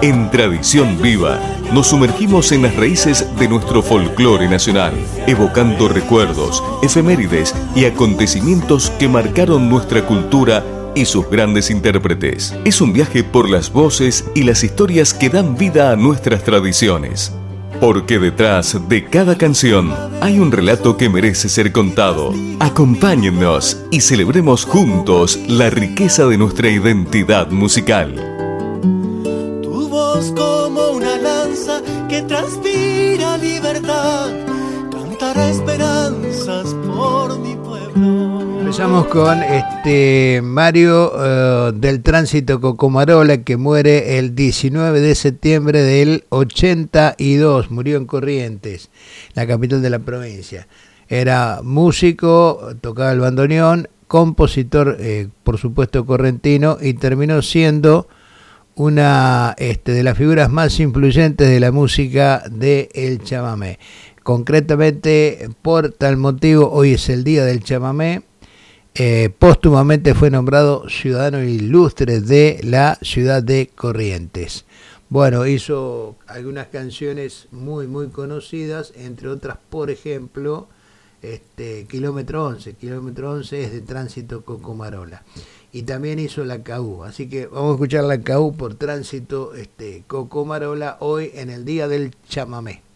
En Tradición Viva, nos sumergimos en las raíces de nuestro folclore nacional, evocando recuerdos, efemérides y acontecimientos que marcaron nuestra cultura y sus grandes intérpretes. Es un viaje por las voces y las historias que dan vida a nuestras tradiciones. Porque detrás de cada canción hay un relato que merece ser contado. Acompáñennos y celebremos juntos la riqueza de nuestra identidad musical. Tu voz como una lanza que transpira libertad, cantará esperanzas por mi pueblo. Empezamos con Mario del Tránsito Cocomarola, que muere el 19 de septiembre del 82, murió en Corrientes, la capital de la provincia. Era músico, tocaba el bandoneón, compositor, por supuesto correntino, y terminó siendo una de las figuras más influyentes de la música del chamamé. Concretamente, por tal motivo, hoy es el día del chamamé. Póstumamente fue nombrado ciudadano ilustre de la ciudad de Corrientes. Bueno, hizo algunas canciones muy muy conocidas, entre otras, por ejemplo, Kilómetro 11. Kilómetro 11 es de Tránsito Cocomarola. Y también hizo La Caú. Así que vamos a escuchar La Caú por Tránsito Cocomarola hoy en el día del chamamé.